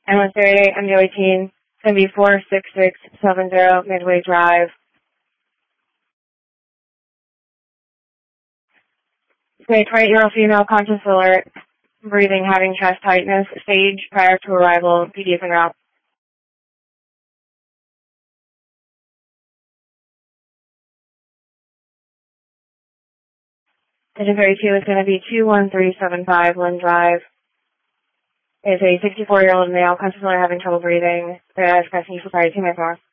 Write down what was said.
M138, MD18, it's going to be 46670 Midway Drive. It's a 28-year-old female, conscious, alert, breathing, having chest tightness, stage prior to arrival, PD is en route. Patient 32 is going to be 21375 Lynn Drive. Is a 64-year-old male, conscious, alert, having trouble breathing. They're asking for priority 2 minutes more.